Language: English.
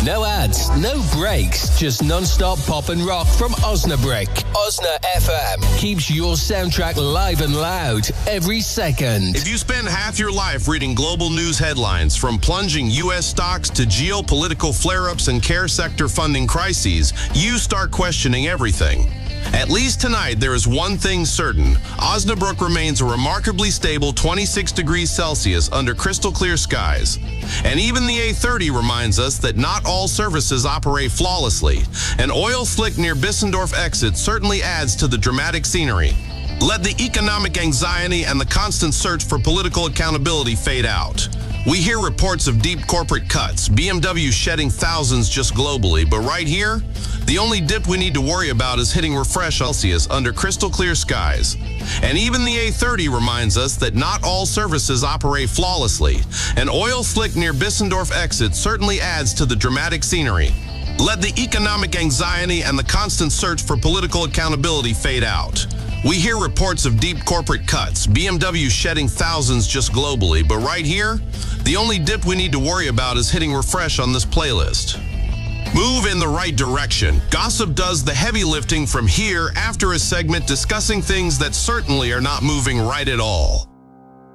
No ads, no breaks, just non-stop pop and rock from Osnabrück. Osna FM keeps your soundtrack live and loud every second. If you spend half your life reading global news headlines, from plunging U.S. stocks to geopolitical flare-ups and care sector funding crises, you start questioning everything. At least tonight, there is one thing certain. Osnabrück remains a remarkably stable 26 degrees Celsius under crystal clear skies. And even the A30 reminds us that not all services operate flawlessly. An oil slick near Bissendorf exit certainly adds to the dramatic scenery. Let the economic anxiety and the constant search for political accountability fade out. We hear reports of deep corporate cuts, BMW shedding thousands just globally, but right here, the only dip we need to worry about is hitting refresh Celsius under crystal clear skies. And even the A30 reminds us that not all services operate flawlessly. An oil slick near Bissendorf exit certainly adds to the dramatic scenery. Let the economic anxiety and the constant search for political accountability fade out. We hear reports of deep corporate cuts, BMW shedding thousands just globally, but right here, the only dip we need to worry about is hitting refresh on this playlist. Move in the right direction. Gossip does the heavy lifting from here after a segment discussing things that certainly are not moving right at all.